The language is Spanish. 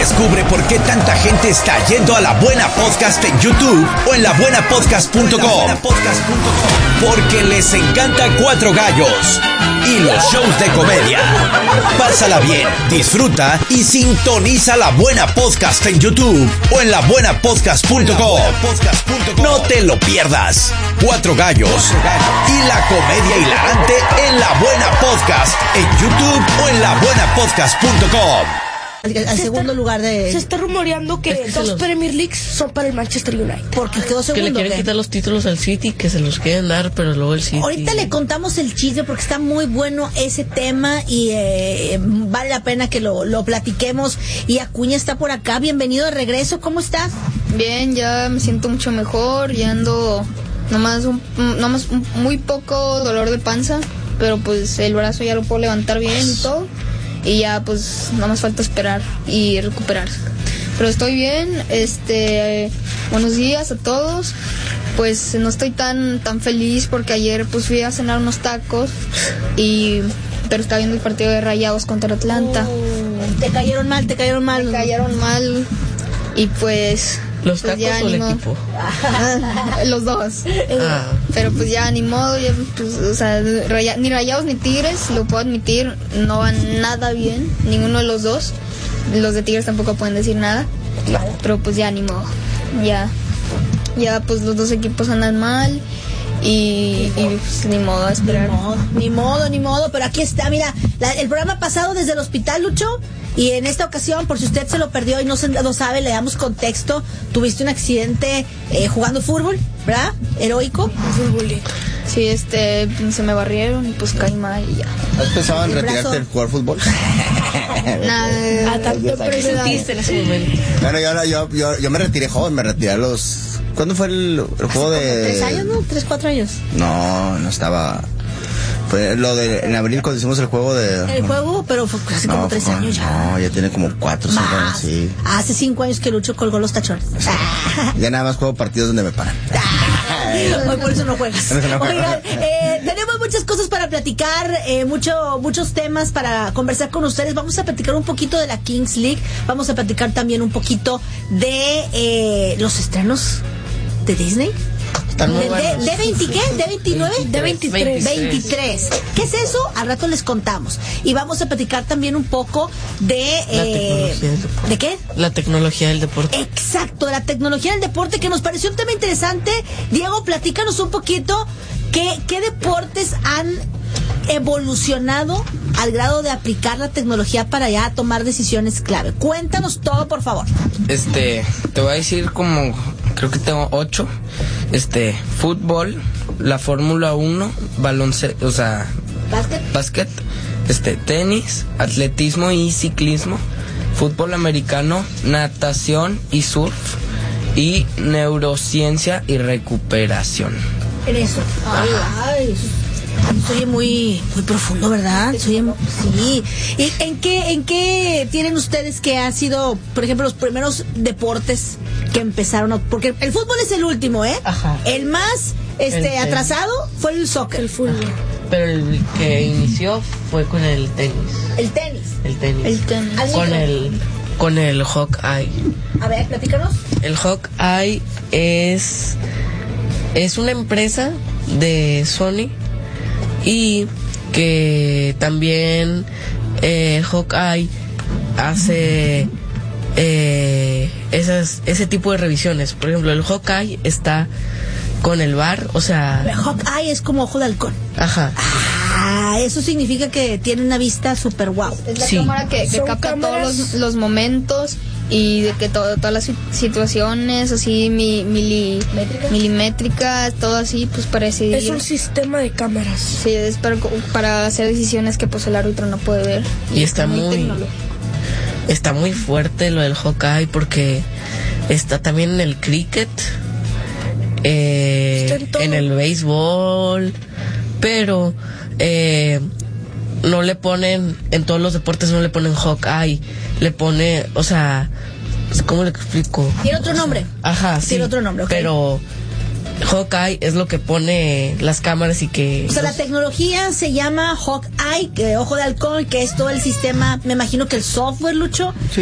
Descubre por qué tanta gente está yendo a La Buena Podcast en YouTube o en labuenapodcast.com. Porque les encanta Cuatro Gallos y los shows de comedia. Pásala bien, disfruta y sintoniza La Buena Podcast en YouTube o en labuenapodcast.com. No te lo pierdas. Cuatro Gallos y la comedia hilarante en La Buena Podcast en YouTube o en labuenapodcast.com. Al segundo lugar de... Se está rumoreando que dos Premier Leagues son para el Manchester United. Porque quedó segundo. Que le quieren quitar los títulos al City, que se los quieren dar, pero luego el City... Ahorita le contamos el chisme porque está muy bueno ese tema y vale la pena que lo platiquemos. Y Acuña está por acá. Bienvenido de regreso. ¿Cómo estás? Bien, ya me siento mucho mejor. Ya ando nomás muy poco dolor de panza, pero pues el brazo ya lo puedo levantar bien y todo. Y ya pues nada más falta esperar y recuperarse. Pero estoy bien, buenos días a todos. Pues no estoy tan feliz porque ayer pues fui a cenar unos tacos pero estaba viendo el partido de Rayados contra Atlanta. Te cayeron mal. Me cayeron mal y pues... ¿Los pues tacos o el equipo? Los dos. Pero pues ya ni modo, ya, pues, o sea, ni Rayados ni Tigres, lo puedo admitir, no van nada bien, ninguno de los dos. Los de Tigres tampoco pueden decir nada. Pero pues ya ni modo. Ya pues los dos equipos andan mal. Y pues, ni modo a esperar. Ni modo, pero aquí está, mira, el programa pasado desde el hospital, Lucho, y en esta ocasión, por si usted se lo perdió y no sabe, le damos contexto. Tuviste un accidente jugando fútbol, ¿verdad? Heroico. Futbolito. Sí, se me barrieron y pues caí mal y ya. ¿Has pensado en retirarte de jugar fútbol? Nada, tanto presentiste en ese momento. Bueno, yo me retiré joven, me retiré a los... ¿Cuándo fue el juego de...? 3 años, ¿no? 3, 4 años. No estaba... Fue lo de... En abril cuando hicimos el juego de... El juego, pero fue hace como 3 años ya. No, ya tiene como 4 o 5 años, sí. Hace 5 años que Lucho colgó los tachones. Ya nada más juego partidos donde me paran. Hoy por eso no juegas. Oigan, tenemos muchas cosas para platicar, muchos temas para conversar con ustedes. Vamos a platicar un poquito de la Kings League. Vamos a platicar también un poquito de los estrenos de Disney. ¿De 20 qué? ¿De 29? De 23. 23. ¿Qué es eso? Al rato les contamos. Y vamos a platicar también un poco de... ¿De qué? La tecnología del deporte. Exacto, de la tecnología del deporte, que nos pareció un tema interesante. Diego, platícanos un poquito qué deportes han evolucionado al grado de aplicar la tecnología para ya tomar decisiones clave. Cuéntanos todo, por favor. Te voy a decir como... Creo que tengo 8. Fútbol, la Fórmula 1, baloncesto, o sea, básquet, tenis, atletismo y ciclismo, fútbol americano, natación y surf, y neurociencia y recuperación. En eso. Ay, soy muy profundo, ¿verdad? Sí. ¿Y en qué tienen ustedes que ha sido, por ejemplo, los primeros deportes que empezaron? Porque el fútbol es el último, ¿eh? Ajá. El más atrasado fue el soccer. El fútbol. Pero el que inició fue con el tenis. El tenis. Con el Hawkeye. A ver, platícanos. El Hawkeye es una empresa de Sony y que también Hawkeye hace ese tipo de revisiones. Por ejemplo, el Hawkeye está con el VAR, o sea... El Hawkeye es como ojo de halcón. Ajá. Eso significa que tiene una vista súper guau. Es la cámara que capta todos los momentos y de que todas las situaciones así milimétricas, todo así, pues para decidir. Es un sistema de cámaras. Sí, es para hacer decisiones que pues el árbitro no puede ver. Y está muy fuerte lo del Hawkeye porque está también en el cricket, en el béisbol, pero no le ponen, en todos los deportes no le ponen Hawkeye, le pone, o sea, ¿cómo le explico? Tiene otro nombre. Ajá, sí. Tiene otro nombre, okay. Pero Hawkeye es lo que pone las cámaras y que... O sea, la tecnología se llama Hawkeye, ojo de halcón, que es todo el sistema, me imagino que el software, Lucho,